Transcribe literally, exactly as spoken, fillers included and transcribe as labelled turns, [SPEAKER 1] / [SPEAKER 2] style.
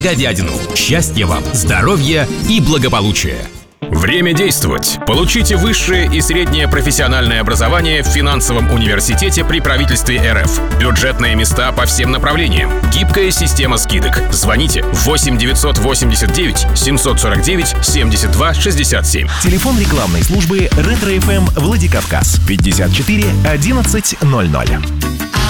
[SPEAKER 1] говядину. Счастья вам, здоровья и благополучия.
[SPEAKER 2] Время действовать. Получите высшее и среднее профессиональное образование в финансовом университете при правительстве эр эф. Бюджетные места по всем направлениям. Гибкая система скидок. Звоните восемь девятьсот восемьдесят девять семьсот сорок девять семьдесят два шестьдесят семь.
[SPEAKER 3] Телефон рекламной службы Ретро эф эм Владикавказ пятьдесят четыре одиннадцать ноль ноль.